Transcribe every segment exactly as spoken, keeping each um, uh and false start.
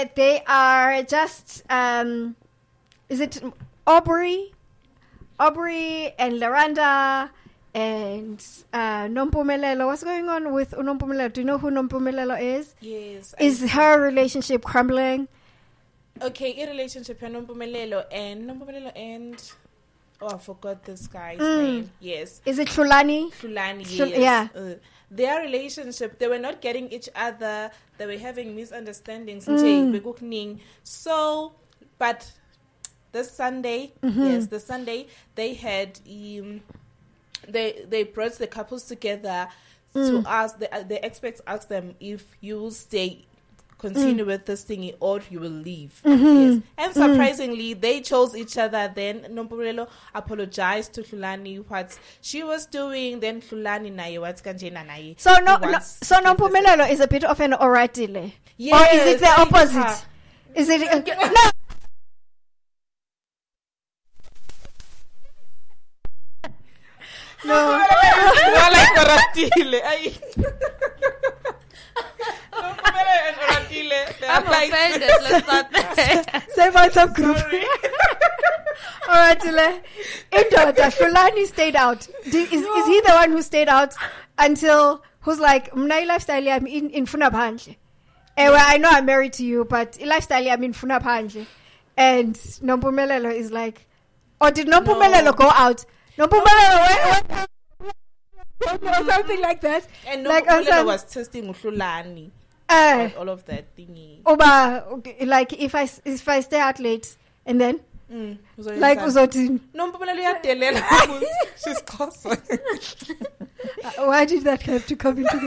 They are just, um, is it Aubrey? Aubrey and Laranda and uh, Nompumelelo. What's going on with Nompumelelo? Do you know who Nompumelelo is? Yes. Is her relationship crumbling? Okay, a relationship with Nompumelelo and Nompumelelo and oh, I forgot this guy's Mm. name. Yes. Is it Shulani? Shulani, Shul- yes. yeah. Uh, their relationship, they were not getting each other. They were having misunderstandings. Mm. So, but this Sunday, Mm-hmm. yes, this Sunday, they had, um, they they brought the couples together Mm. to ask, the, uh, the experts asked them if you will stay, continue Mm. with this thingy, or you will leave. Mm-hmm. Yes. And surprisingly, mm. they chose each other. Then Nompumelelo apologized to Hlulani what she was doing. Then Hlulani naye what's kanjena naye. So no, He no wants so to Nompumelelo is a bit of an oratile. Yes, Or is it the like opposite? her. Is it uh, no? No. More like Oratile. Ay. Nompumelelo and Oratile, they are I'm like- offended. Let's start there. Say about some group. Sorry. Oratile. Indoda, Shulani stayed out. Did, is, is he the one who stayed out until, who's like, mna lifestyle I'm in, in Funaphandle. Eh, well, I know I'm married to you, but lifestyle I'm in Funaphandle. And Nompumelelo is like, or did Nompumelelo No. go out? Nompumelelo went, went, or something like that. And Like, Nompumelelo also- was testing Hlulani Uh, and all of that thingy. Oba, okay, like if I s- if I stay out late and then Mm. like uzoti, Nompumelelo uyadelela. She's closer. uh, why did that have to come into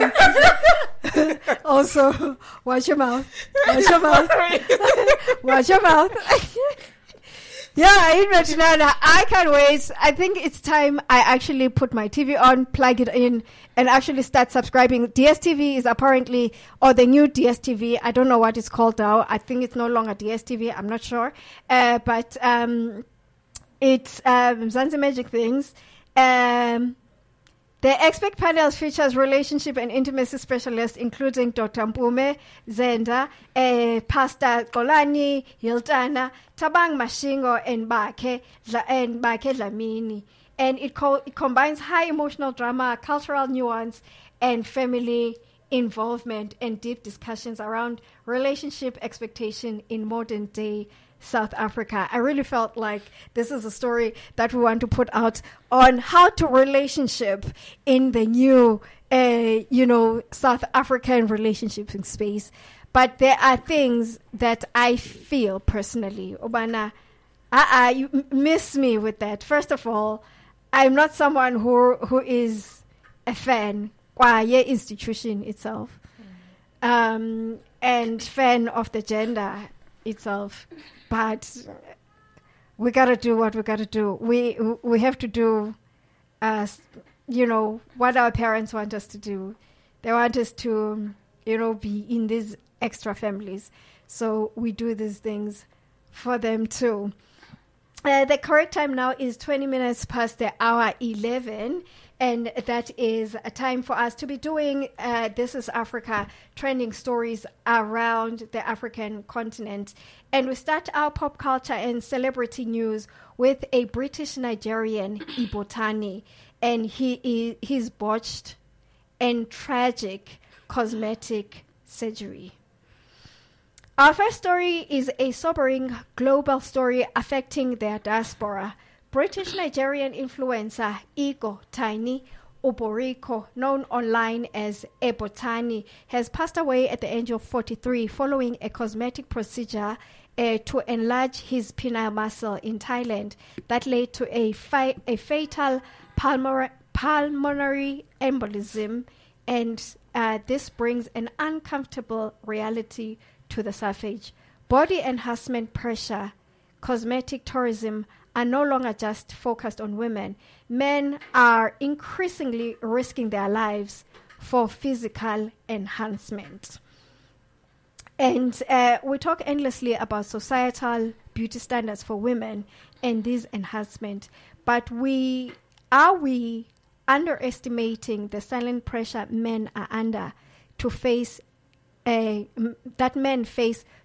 the also watch your mouth, watch your mouth, watch your mouth. Yeah, in Retinana, I can't wait. I think it's time I actually put my T V on, plug it in, and actually start subscribing. D S T V is apparently, or the new D S T V, I don't know what it's called now. I think it's no longer D S T V, I'm not sure. Uh, but um, it's um, Zanzi Magic Things. Um, the expert panel features relationship and intimacy specialists, including Doctor Mpume, Zenda, uh, Pastor Kolani, Hiltana, Tabang Mashingo, and Bake, Dla- and Bake Dlamini. And it, co- it combines high emotional drama, cultural nuance, and family involvement and deep discussions around relationship expectation in modern day South Africa. I really felt like this is a story that we want to put out on how to relationship in the new, uh, you know, South African relationship space. But there are things that I feel personally, Obana, uh-uh, you m- miss me with that. First of all, I'm not someone who who is a fan of the institution itself, um, and fan of the gender itself. But we gotta do what we gotta do. We we have to do, uh, you know, what our parents want us to do. They want us to, you know, be in these extra families. So we do these things for them too. Uh, the correct time now is twenty minutes past the hour eleven. And that is a time for us to be doing uh, This is Africa, trending stories around the African continent. And we start our pop culture and celebrity news with a British Nigerian, Ibotani. And he is his botched and tragic cosmetic surgery. Our first story is a sobering global story affecting their diaspora. British Nigerian influencer Ego Tiny Oboriko, known online as Ebotani, has passed away at the age of forty-three following a cosmetic procedure uh, to enlarge his penile muscle in Thailand that led to a, fi- a fatal pulmonary, pulmonary embolism. And uh, this brings an uncomfortable reality to the surface. Body enhancement pressure, cosmetic tourism are no longer just focused on women. Men are increasingly risking their lives for physical enhancement. And uh, we talk endlessly about societal beauty standards for women and this enhancement. But we are we underestimating the silent pressure men are under to face uh, m- that men face